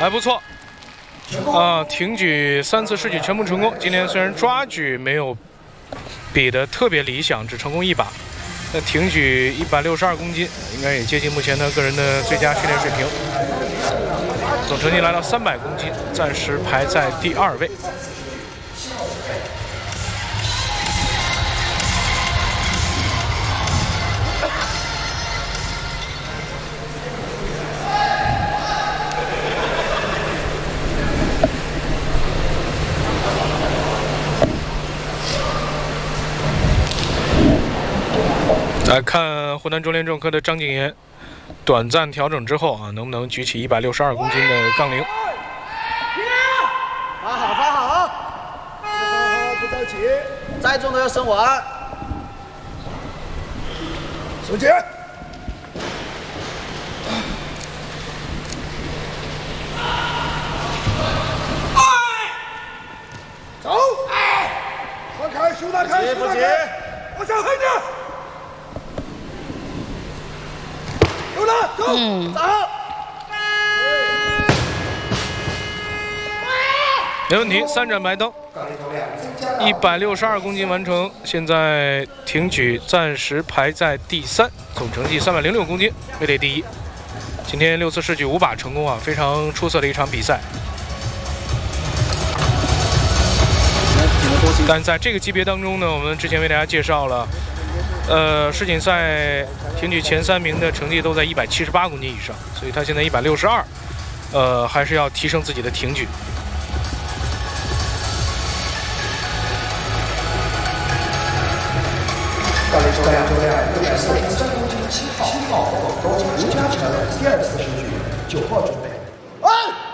还不错。挺举3次试举全部成功。今天虽然抓举没有比的特别理想，只成功1把，那挺举162公斤，应该也接近目前他个人的最佳训练水平。总成绩来到300公斤，暂时排在第2位。 来看湖南中联重科的张景言，短暂调整之后能不能举起162公斤的杠铃？ 发好，不着急，再重都要升完。收紧。走，放开，手打开，不急，往下狠点。 有了，走，走， 没问题，3盏白灯，162公斤完成。现在挺举暂时排在第3，总成绩306公斤，位列第1。今天6次试举5把成功非常出色的一场比赛。但在这个级别当中呢，我们之前为大家介绍了。 世锦赛挺举前3名的成绩都在178公斤以上，所以他现在162，还是要提升自己的挺举。 教练643公斤7号，广州吴嘉诚第2次试举9号准备。